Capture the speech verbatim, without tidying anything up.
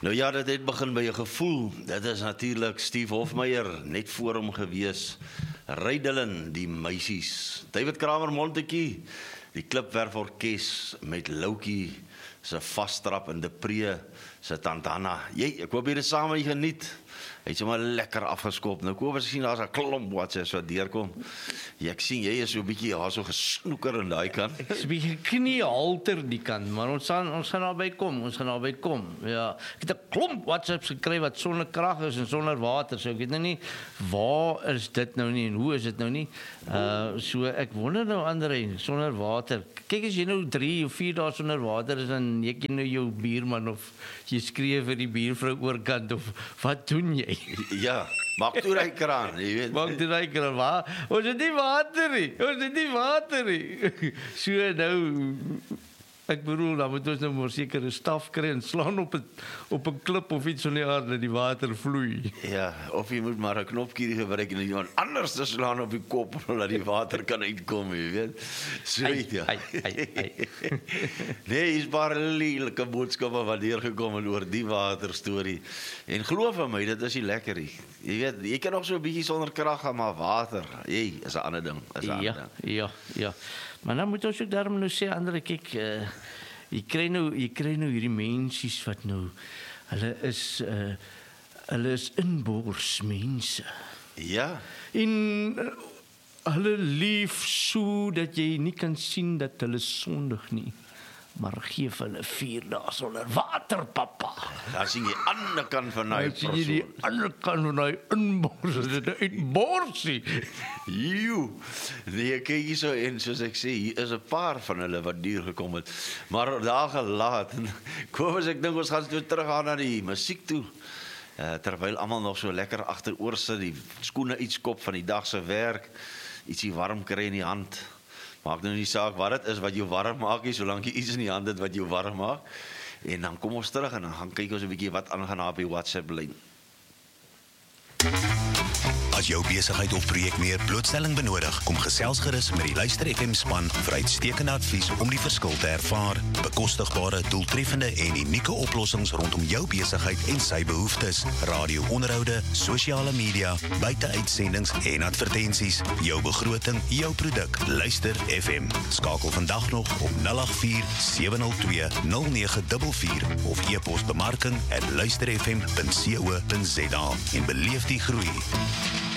Nou ja, dit het begin by 'n gevoel. Dit is natuurlik Steve Hofmeyer, net voor hom gewees. Ray Dillon, die meisies. David Kramer Montetjie, die Klipwerforkes met Loukie se vastrap in Depree se Tantana. Jy, ek hoop jy het saam met jy geniet. Hy het sommer lekker afgeskop. Nou kom ons sien daar's 'n klomp WhatsApps wat deurkom. Ja, ek sien jy is so 'n bietjie daar so gesnoeker in daai kant. Ek is 'n bietjie kniehalter die kant, maar ons gaan ons gaan naby kom. Ons gaan naby kom. Ja, ek het 'n klomp WhatsApps gekry wat sonder krag is en sonder water. So ek weet nou nie waar is dit nou nie en hoe is dit nou nie. Uh so ek wonder nou Andre, sonder water. Kyk as jy nou drie of vier dae sonder water is dan jy ken nou jou buurman of jy skree vir die buurvrou oorkant of wat doen jy? Ja, maak toe die kraan, jy weet. Maak toe die kraan, waar? Ons het nie water nie. Ons het nie water nie. So nou, ek bedoel, dan moet ons nou maar seker 'n staf kry en slaan op 'n op 'n klip of iets van die aard dat die water vloei. Ja, of jy moet maar 'n knopkie gebruik en iemand anders te slaan op die kop sodat die water kan uitkom, jy weet. So Ai, ja. ai, ai, ai. Nee, is maar 'n lelike boodskappe wat deurgekom het oor die waterstorie. En glo vir my, dit is nie lekker nie. Jy weet, jy kan nog so 'n bietjie sonder krag gaan, maar water, jy, is 'n ander ding, is 'n ander Ja, ding. ja, ja. Maar dan moet ons ook daarom nou sê, Andre, kyk, uh, jy kry nou, jy kry nou hierdie mensies wat nou, hulle is, uh, hulle is inbors mense. Ja, En uh, hulle lief so dat jy nie kan sien dat hulle sondig nie. Maar gee vir hulle vier dae sonder water, papa. daar sien jy ander kant van daai Nou sien jy die persoon. ander kant van daai inbors, dit is uitborsie. Joe, nee, kyk hier so en soos ek sê, hier is 'n paar van hulle wat duur gekom het. Maar daar gelaat, kom as ek dink ons gaan toe teruggaan na die musiek toe. Uh, terwyl almal nog so lekker agteroor sit, die skoene iets kop van die dag se werk, ietsie warm kry in die hand. Maak nou nie saak wat dit is wat jou warm maak nie, solank jy iets in die hand het wat jou warm maak. En dan kom ons terug en dan gaan kyk ons 'n bietjie wat aangaan op die WhatsApp lyn. As jou besigheid of projek meer blootstelling benodig, kom gesels gerus met die Luister F M span vir uitstekende advies om die verskil te ervaar, bekostigbare, doeltreffende en unieke oplossings rondom jou besigheid en sy behoeftes, radio-onderhoude, sosiale media, buiteuitsendings en advertensies, jou begroting, jou produk, Luister F M. Skakel vandag nog op nul agt vier sewe nul twee nul nege vier vier of e-pos bemarking at luisterfm punt co punt za en beleef die groei.